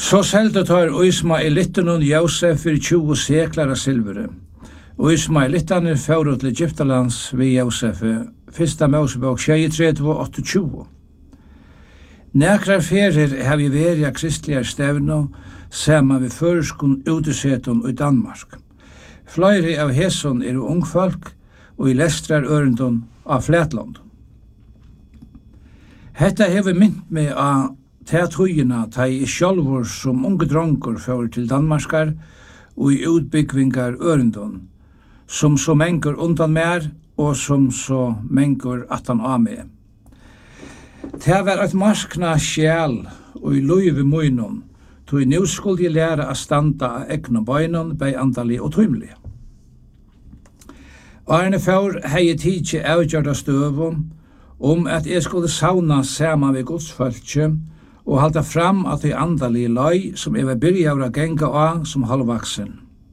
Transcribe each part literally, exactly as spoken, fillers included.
Så selte tar Ismaelitten og Josef for tjue seklar av silvere. Og Ismaelittene fører til Egyptalands ved Josef, Fyrsta Mosebok tjuetre og åttetjue. Nekrar ferier har vi vært av kristelige stevner, sammen ved føreskon uteseton i Danmark. Flere av hesson er ungfolk, og i lestrar ørendon av Flatland. Hetta hever mynt meg av teatrujena ta i sjálvor som unge dronker fører til Danmarskar og i utbyggvingar ørendon, som så mengur undan mer og som så mengur attan av meg. Det var et marskna sjæl og i løyve møynon, tog nu skulle jeg lære å standa av egna bøynon, bei andali og tøymlig. Arne Faur hei tidsi avgjørda støvum om at jeg skulle sauna saman ved godsfølge og halda fram at jeg andali løy som jeg var byrja av å genga av som halvvaksen.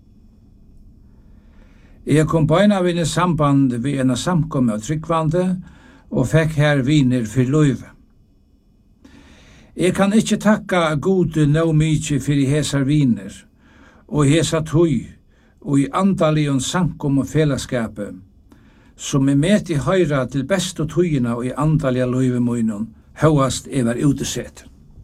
Jeg kom bøyna vinne samband ved en samkomme av tryggvande og fikk her viner for løyve. Jeg kan ikke takka gode nå mykje for hesar viner, og hesa tøy, og i andalion samkom og fellesskapet, som er med i høyra til best og tøyina og i andalia løyvemøynon, høyast er var utesett.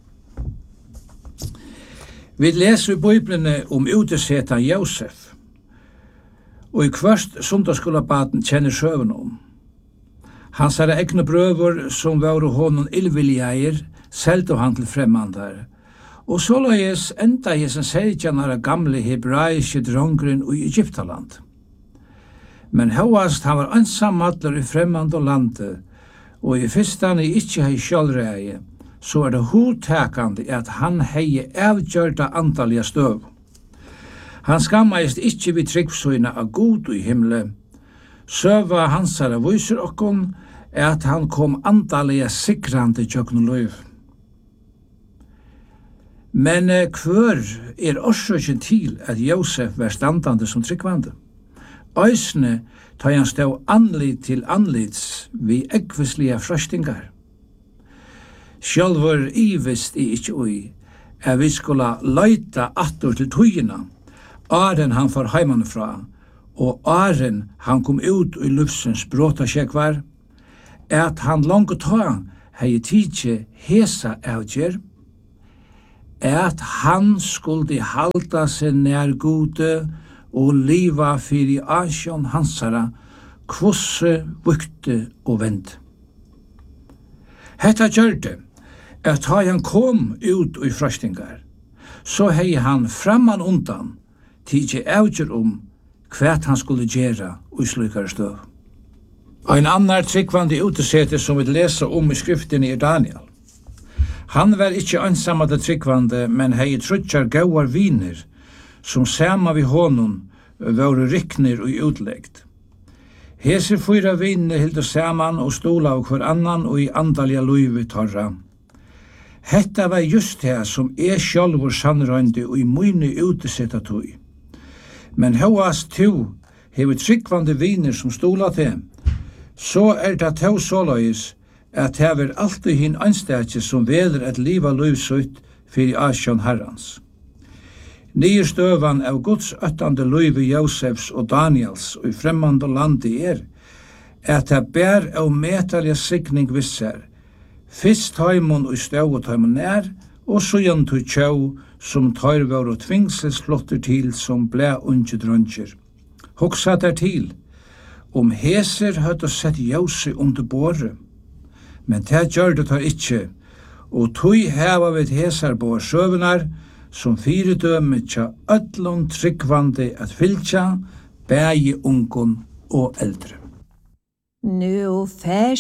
Vi leser i Bibelene om utesetan Josef, og i kvørst sundagsskolabaten kjenner søvn om. Hans er egne brøver som var honom illviljeir, selte han til fremmandar, og såleis enda i sin seitjanare gamle hebraiske drongren i Egyptaland. Men høyast han var ansammadler i fremmand og landet, og i fyrstan i ikkje hei sjølreie, så er det hodtakande at han hei avgjørta antalliga støv. Han skammeist ikkje vid tryggsyna av god i himle, søva hansara vyser okkon at han kom antalliga sikrande tjøkno løyv. Men kvør er orsøkjen til at Josef var standande som tryggvande. Øysene tar han stå anlit til anlits vi ekvislige frøstingar. Sjølvor ivist i ikkje ui, er vi skulle løyta attor til tøyina, åren han får heimanfra, og åren han kom ut i lufsens bråta sjekvar, at han langt ta hei tidse hesa avgjer, at han skulle halda seg nær gode og liva fyri asjon hansara, kvosse, vukte og vend. Hetta gjørte, at da han kom ut i frøstingar, så hei han framman undan, tidsi avgjør om hva han skulle gjera og i slukare støv. Ein annar tryggvande utesete som vi lesa om i skriften i Daniel. Han var ikkje ansamade tryggvande, men hei trutjar gauar viner, som sama vi honom var rikner og utleggt. Hese fyra viner hildu saman og stola av hver annan og i andalja luivi torra. Hetta var just det som er sjálvur sannrøyndi og i muni utesetta tøy. Men høyast to hever tryggvande viner som stola til, så er det to såleis at det er alltid hin anstætje som veler et liva løyvsøyt fyrir asjon herrans. Nye støvan av Guds øttande løyve Josefs og Daniels og i fremmande landi er, at det bær av metalja signing visser, fyrst taimon og støv og taimon nær, og så gjennom til tjau som tar var og tvingsels flotter til som ble unge drønger. Hoksa der til, om heser høtt og sett Jose under båre, men det gjør det tar ikkje, og tog heva vid hesar på søvnar, som fire døme tja ødlån tryggvande at fylkja, bægi ungon og eldre. Nu fær